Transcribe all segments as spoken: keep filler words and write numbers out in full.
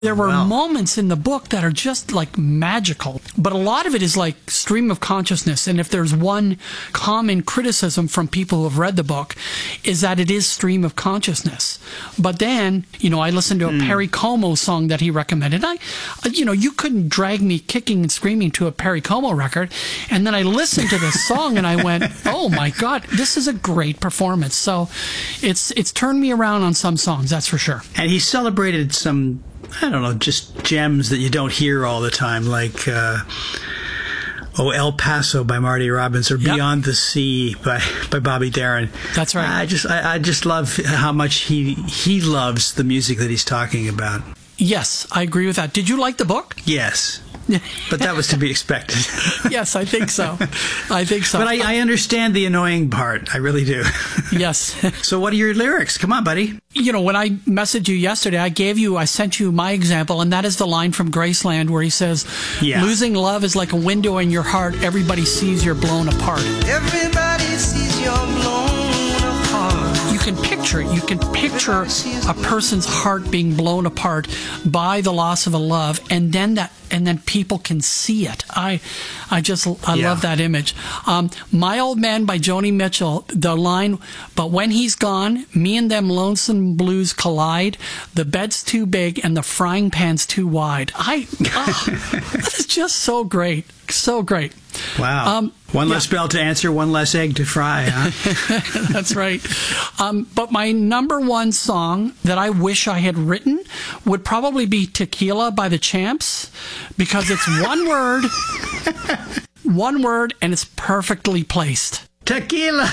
There were Wow. moments in the book that are just like magical, but a lot of it is like stream of consciousness. And if there's one common criticism from people who have read the book, is that it is stream of consciousness. But then, you know, I listened to a Mm. Perry Como song that he recommended. I, you know, you couldn't drag me kicking and screaming to a Perry Como record. And then I listened to this song and I went, oh my God, this is a great performance. So it's, it's turned me around on some songs, that's for sure. And he celebrated some, I don't know, just gems that you don't hear all the time, like uh, oh, El Paso by Marty Robbins, or Yep. Beyond the Sea by, by Bobby Darin. That's right. I just I, I just love how much he he loves the music that he's talking about. Yes, I agree with that. Did you like the book? Yes, but that was to be expected. Yes, I think so. I think so. But I, I understand the annoying part. I really do. Yes. So what are your lyrics? Come on, buddy. You know, when I messaged you yesterday, I gave you, I sent you my example, and that is the line from Graceland where he says, Yeah. losing love is like a window in your heart. Everybody sees you're blown apart. Everybody sees you're blown apart. You can picture it. You can picture a person's heart being blown apart by the loss of a love, and then that, and then people can see it. I, I just, I Yeah. love that image. Um, My Old Man by Joni Mitchell. The line, but when he's gone, me and them lonesome blues collide. The bed's too big and the frying pan's too wide. I, oh, that is just so great, so great. Wow. Um, one yeah. less bell to answer, one less egg to fry, huh? That's right. Um, but my number one song that I wish I had written would probably be Tequila by the Champs, because it's one word, one word, and it's perfectly placed. Tequila.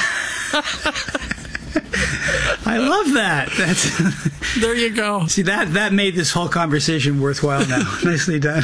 I love that. That's There you go. see that that made this whole conversation worthwhile now. Nicely done.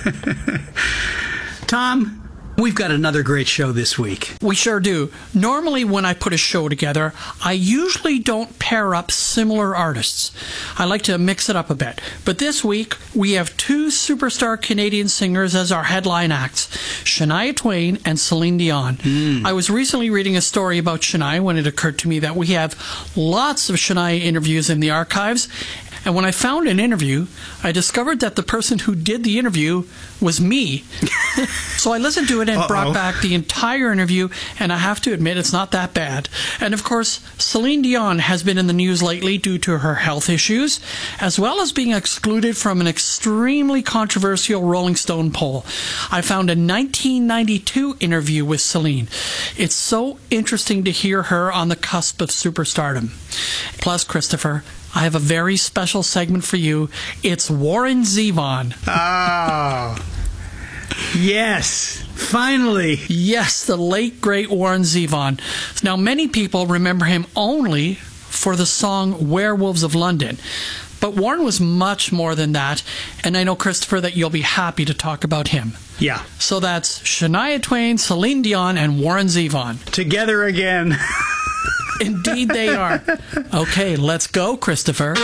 Tom, we've got another great show this week. We sure do. Normally, when I put a show together, I usually don't pair up similar artists. I like to mix it up a bit. But this week, we have two superstar Canadian singers as our headline acts, Shania Twain and Celine Dion. I was recently reading a story about Shania when it occurred to me that we have lots of Shania interviews in the archives. And when I found an interview, I discovered that the person who did the interview was me. So I listened to it and Uh-oh. brought back the entire interview, and I have to admit it's not that bad. And of course, Celine Dion has been in the news lately due to her health issues, as well as being excluded from an extremely controversial Rolling Stone poll. I found a nineteen ninety-two interview with Celine. It's so interesting to hear her on the cusp of superstardom. Plus, Christopher, I have a very special segment for you. It's Warren Zevon. Oh. Yes. Finally. Yes, the late, great Warren Zevon. Now, many people remember him only for the song Werewolves of London. But Warren was much more than that, and I know, Christopher, that you'll be happy to talk about him. Yeah. So that's Shania Twain, Celine Dion, and Warren Zevon. Together again. Indeed they are. Okay, let's go, Christopher.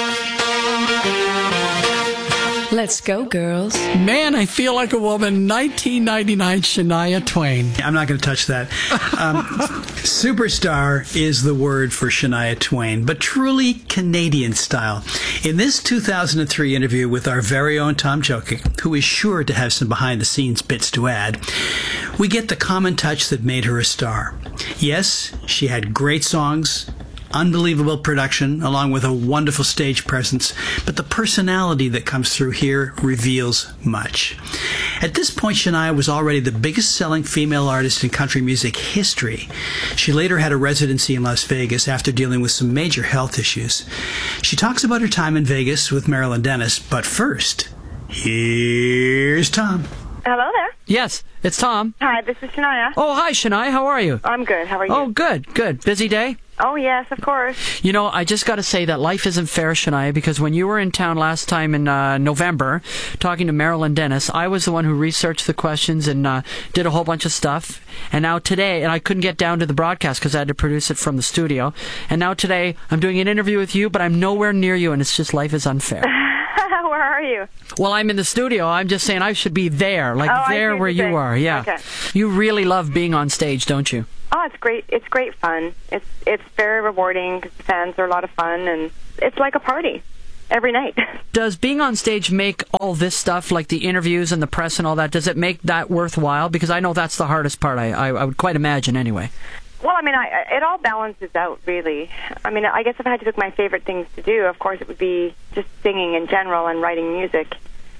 Let's go, girls. Man, I feel like a woman. nineteen ninety-nine Shania Twain. I'm not going to touch that. Um, superstar is the word for Shania Twain, but truly Canadian style. In this two thousand three interview with our very own Tom Jokic, who is sure to have some behind-the-scenes bits to add, we get the common touch that made her a star. Yes, she had great songs, unbelievable production, along with a wonderful stage presence, but the personality that comes through here reveals much. At this point, Shania was already the biggest selling female artist in country music history. She later had a residency in Las Vegas after dealing with some major health issues. She talks about her time in Vegas with Marilyn Dennis, but first, here's Tom. Hello there. Yes, it's Tom. Hi, this is Shania. Oh, hi, Shania. How are you? I'm good. How are you? Oh, good, good. Busy day? Oh, yes, of course. You know, I just got to say that life isn't fair, Shania, because when you were in town last time in uh, November talking to Marilyn Dennis, I was the one who researched the questions and uh, did a whole bunch of stuff. And now today, and I couldn't get down to the broadcast because I had to produce it from the studio. And now today, I'm doing an interview with you, but I'm nowhere near you, and it's just life is unfair. Where are you? Well, I'm in the studio. I'm just saying I should be there, like Oh, I there see where what you you're saying. are. Yeah. Okay. You really love being on stage, don't you? Oh, it's great. It's great fun. It's it's very rewarding because the fans are a lot of fun, and it's like a party. every night. Does being on stage make all this stuff, like the interviews and the press and all that, does it make that worthwhile? Because I know that's the hardest part, I, I, I would quite imagine anyway. Well, I mean, I, it all balances out, really. I mean, I guess if I had to pick my favorite things to do, of course, it would be just singing in general and writing music.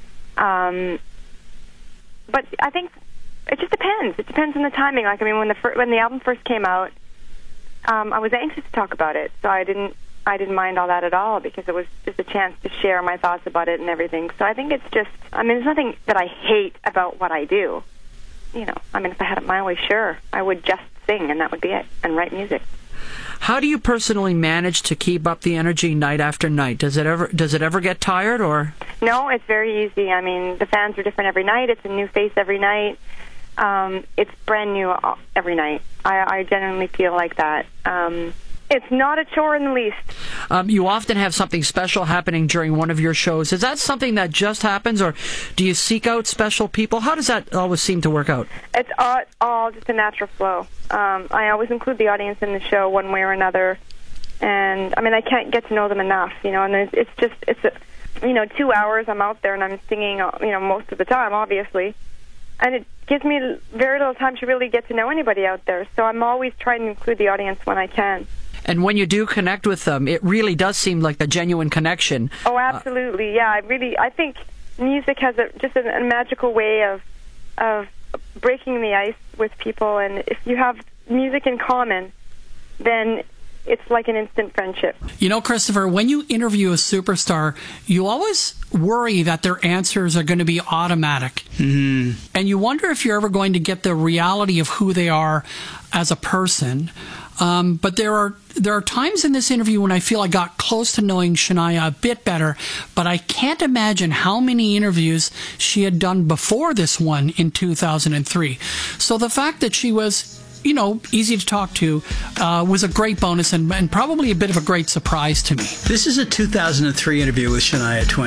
Um, but I think it just depends. It depends on the timing. Like, I mean, when the fir- when the album first came out, um, I was anxious to talk about it, so I didn't I didn't mind all that at all because it was just a chance to share my thoughts about it and everything. So I think it's just, I mean, there's nothing that I hate about what I do. You know, I mean, if I had it my way, sure, I would just sing, and that would be it, and write music. How do you personally manage to keep up the energy night after night? Does it ever does it ever get tired, or? No, it's very easy. I mean, the fans are different every night. It's a new face every night. Um, it's brand new every night. I, I genuinely feel like that. Um, it's not a chore in the least. Um, you often have something special happening during one of your shows. Is that something that just happens, or do you seek out special people? How does that always seem to work out? It's all, all just a natural flow. Um, I always include the audience in the show one way or another. And, I mean, I can't get to know them enough, you know, and it's, it's just, it's, a, you know, two hours I'm out there and I'm singing, you know, most of the time, obviously. And it gives me very little time to really get to know anybody out there. So I'm always trying to include the audience when I can. And when you do connect with them, it really does seem like a genuine connection. Oh, absolutely. Yeah, I really, I think music has a, just a, a magical way of of breaking the ice with people. And if you have music in common, then it's like an instant friendship. You know, Christopher, when you interview a superstar, you always worry that their answers are going to be automatic. Mm-hmm. And you wonder if you're ever going to get the reality of who they are as a person. Um, but there are there are times in this interview when I feel I got close to knowing Shania a bit better, but I can't imagine how many interviews she had done before this one in two thousand three. So the fact that she was, you know, easy to talk to uh, was a great bonus and, and probably a bit of a great surprise to me. This is a two thousand three interview with Shania Twain.